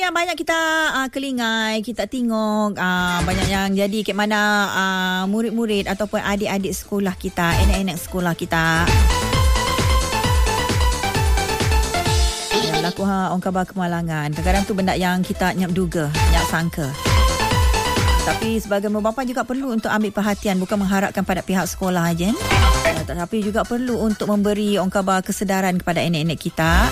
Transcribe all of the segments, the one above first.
yang banyak kita kelingai, kita tengok banyak yang jadi ke mana murid-murid ataupun adik-adik sekolah kita, anak-anak sekolah kita. Berlaku orang khabar kemalangan. Kadang-kadang tu benda yang kita nyap duga, nyap sangka. Tapi sebagai bapa juga perlu untuk ambil perhatian, bukan mengharapkan pada pihak sekolah aja. Tetapi juga perlu untuk memberi orang khabar kesedaran kepada anak-anak kita.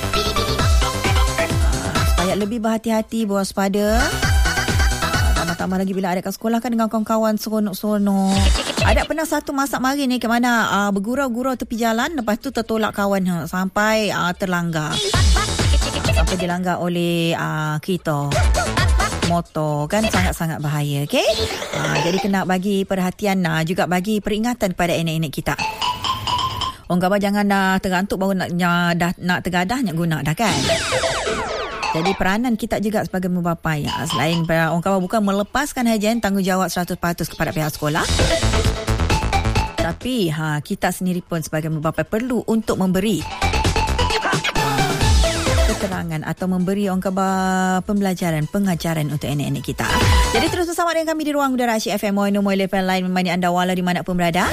Supaya lebih berhati-hati, berwaspada. Tambah-tambah lagi bila ada kat sekolah kan dengan kawan-kawan seronok-seronok. Ada pernah satu masak mari ni ke mana bergurau-gurau tepi jalan, lepas tu tertolak kawan sampai terlanggar. Sampai dilanggar oleh kita. Motor kan sangat-sangat bahaya, okey? Jadi kena bagi perhatian, juga bagi peringatan kepada anak-anak kita. Orang khabar jangan tergantuk baru nak tergadah nak guna dah kan. Jadi peranan kita juga sebagai bapa selain orang khabar bukan melepaskan hajian tanggungjawab 100% kepada pihak sekolah. Tapi kita sendiri pun sebagai bapa perlu untuk memberi keterangan atau memberi orang khabar pembelajaran, pengajaran untuk anak-anak kita. Jadi terus bersama dengan kami di Ruang Udara Asyik FM Moino Level Line menemani anda walau di mana pun berada.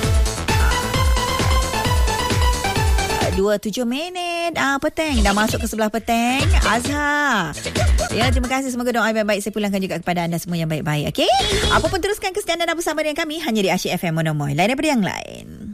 27 minit petang. Dah masuk ke sebelah petang. Azhar. Ya, terima kasih. Semoga doa baik-baik saya pulangkan juga kepada anda semua yang baik-baik. Okey? Apa pun teruskan kesetiaan anda bersama dengan kami hanya di Asyik FM Mono Lain daripada yang lain.